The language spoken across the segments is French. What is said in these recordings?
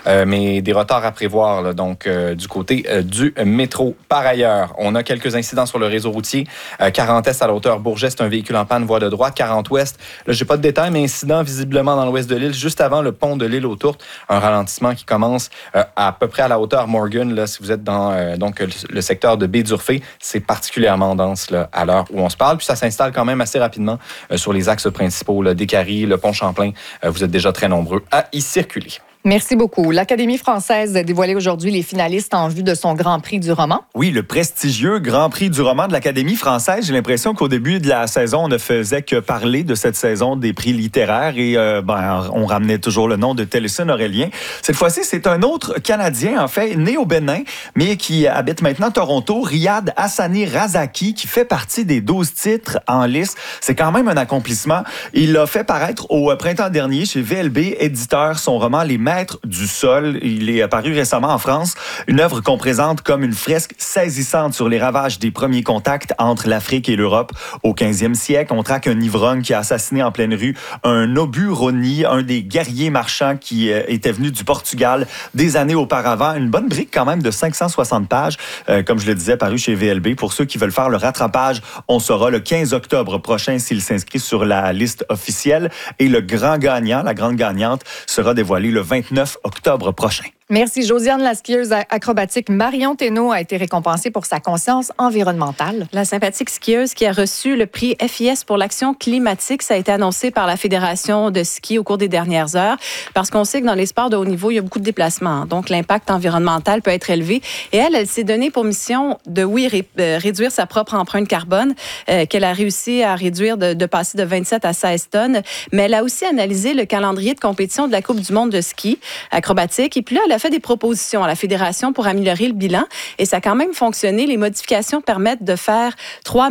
mais des retards à prévoir là, donc du côté du métro. Par ailleurs, on a quelques incidents sur le réseau routier. 40 Est à la hauteur Bourget, c'est un véhicule en panne, voie de droite. 40 Ouest, là, j'ai pas de détails, mais incident visiblement dans l'ouest de l'île, juste avant le pont de l'île aux Tourtes. Un ralentissement qui commence à peu près à la hauteur Morgan. Là, si vous êtes dans donc le secteur de Baie-d'Urfé, c'est particulièrement dense là, à l'heure où on se parle. Puis ça s'installe quand même assez rapidement sur les axes principaux, là, Décarie, le pont Champlain. Vous êtes déjà très nombreux à y circuler. Merci beaucoup. L'Académie française a dévoilé aujourd'hui les finalistes en vue de son Grand Prix du roman. Oui, le prestigieux Grand Prix du roman de l'Académie française. J'ai l'impression qu'au début de la saison, on ne faisait que parler de cette saison des prix littéraires et on ramenait toujours le nom de Télésine Aurélien. Cette fois-ci, c'est un autre Canadien, en fait, né au Bénin, mais qui habite maintenant Toronto, Riyad Hassani Razaki, qui fait partie des 12 titres en lice. C'est quand même un accomplissement. Il l'a fait paraître au printemps dernier chez VLB, éditeur, son roman Les Maîtres du sol. Il est apparu récemment en France. Une œuvre qu'on présente comme une fresque saisissante sur les ravages des premiers contacts entre l'Afrique et l'Europe au 15e siècle. On traque un ivrogne qui a assassiné en pleine rue un obus Roni, un des guerriers marchands qui était venu du Portugal des années auparavant. Une bonne brique quand même de 560 pages, comme je le disais, paru chez VLB. Pour ceux qui veulent faire le rattrapage, on saura le 15 octobre prochain s'il s'inscrit sur la liste officielle. Et le grand gagnant, la grande gagnante, sera dévoilé le 29 octobre prochain. Merci. Josiane, la skieuse acrobatique Marion Thénault a été récompensée pour sa conscience environnementale. La sympathique skieuse qui a reçu le prix FIS pour l'action climatique, ça a été annoncé par la Fédération de ski au cours des dernières heures, parce qu'on sait que dans les sports de haut niveau, il y a beaucoup de déplacements. Donc, l'impact environnemental peut être élevé. Et elle s'est donnée pour mission de, réduire sa propre empreinte carbone, qu'elle a réussi à réduire de passer de 27 à 16 tonnes. Mais elle a aussi analysé le calendrier de compétition de la Coupe du monde de ski acrobatique. Et puis là, elle a fait des propositions à la Fédération pour améliorer le bilan et ça a quand même fonctionné. Les modifications permettent de faire 3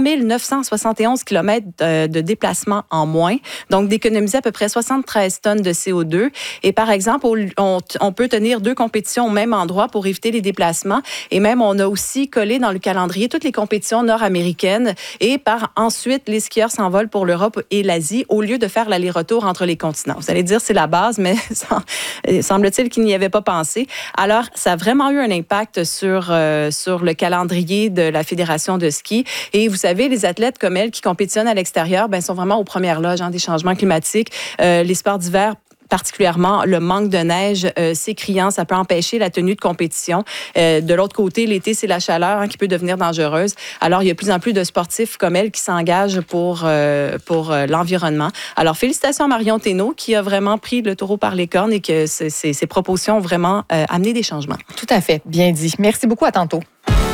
971 km de déplacement en moins, donc d'économiser à peu près 73 tonnes de CO2. Et par exemple, on peut tenir 2 compétitions au même endroit pour éviter les déplacements et même on a aussi collé dans le calendrier toutes les compétitions nord-américaines et ensuite, les skieurs s'envolent pour l'Europe et l'Asie au lieu de faire l'aller-retour entre les continents. Vous allez dire c'est la base, mais semble-t-il qu'il n'y avait pas pensé. Alors, ça a vraiment eu un impact sur le calendrier de la Fédération de ski. Et vous savez, les athlètes comme elle qui compétitionnent à l'extérieur, sont vraiment aux premières loges des changements climatiques. Les sports d'hiver, particulièrement le manque de neige, c'est criant, ça peut empêcher la tenue de compétition. De l'autre côté, l'été, c'est la chaleur qui peut devenir dangereuse. Alors, il y a de plus en plus de sportifs comme elle qui s'engagent pour l'environnement. Alors, félicitations à Marion Thénault qui a vraiment pris le taureau par les cornes et que ses propositions ont vraiment amené des changements. Tout à fait, bien dit. Merci beaucoup, à tantôt.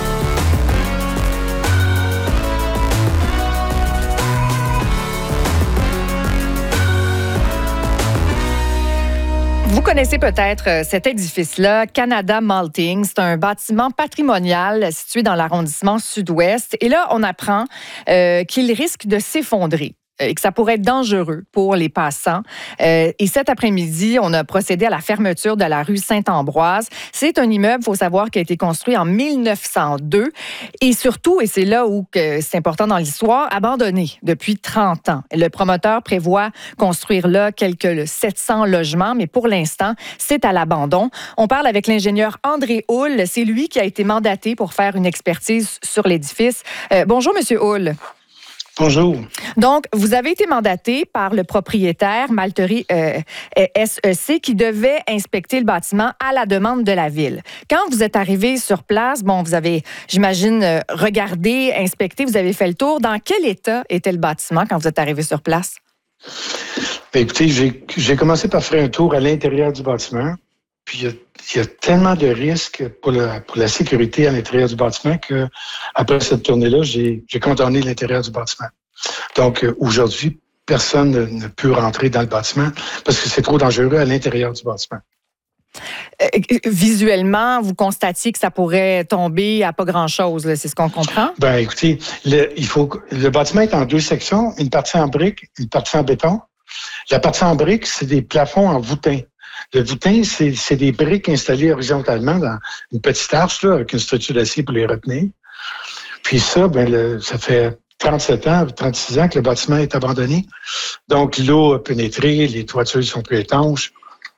Vous connaissez peut-être cet édifice-là, Canada Malting. C'est un bâtiment patrimonial situé dans l'arrondissement sud-ouest. Et là, on apprend qu'il risque de s'effondrer et que ça pourrait être dangereux pour les passants. Et cet après-midi, on a procédé à la fermeture de la rue Saint-Ambroise. C'est un immeuble, il faut savoir, qui a été construit en 1902 et surtout, et c'est là où c'est important dans l'histoire, abandonné depuis 30 ans. Le promoteur prévoit construire là quelques 700 logements, mais pour l'instant, c'est à l'abandon. On parle avec l'ingénieur André Houle. C'est lui qui a été mandaté pour faire une expertise sur l'édifice. Bonjour, Monsieur Houle. Bonjour. Donc, vous avez été mandaté par le propriétaire Malterie SEC qui devait inspecter le bâtiment à la demande de la Ville. Quand vous êtes arrivé sur place, vous avez, j'imagine, regardé, inspecté, vous avez fait le tour. Dans quel état était le bâtiment quand vous êtes arrivé sur place? Écoutez, j'ai commencé par faire un tour à l'intérieur du bâtiment. Puis il y a tellement de risques pour la sécurité à l'intérieur du bâtiment qu'après cette tournée-là, j'ai condamné l'intérieur du bâtiment. Donc aujourd'hui, personne ne peut rentrer dans le bâtiment parce que c'est trop dangereux à l'intérieur du bâtiment. Visuellement, vous constatiez que ça pourrait tomber à pas grand-chose, là, c'est ce qu'on comprend? Écoutez, le bâtiment est en 2 sections, une partie en briques, une partie en béton. La partie en briques, c'est des plafonds en voûtin. Le voûtin, c'est des briques installées horizontalement dans une petite arche là, avec une structure d'acier pour les retenir. Puis ça, ça fait 37 ans, 36 ans que le bâtiment est abandonné. Donc, l'eau a pénétré, les toitures sont plus étanches.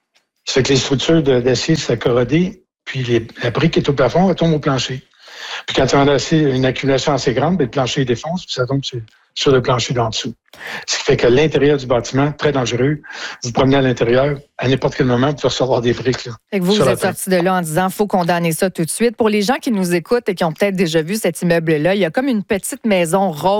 Ça fait que les structures d'acier s'est corrodées, puis la brique qui est au plafond, elle tombe au plancher. Puis quand on a une accumulation assez grande, le plancher défonce, puis ça tombe sur le plancher d'en dessous. Ce qui fait que l'intérieur du bâtiment, très dangereux. Vous promenez à l'intérieur, à n'importe quel moment, vous pouvez recevoir des briques. Là, fait que vous êtes sorti de là en disant, faut condamner ça tout de suite. Pour les gens qui nous écoutent et qui ont peut-être déjà vu cet immeuble-là, il y a comme une petite maison rose